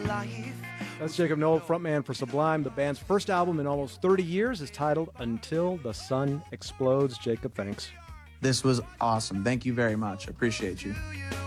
That's Jacob Noel, frontman for Sublime. The band's first album in almost 30 years is titled Until the Sun Explodes. Jacob, thanks. This was awesome. Thank you very much. Appreciate you.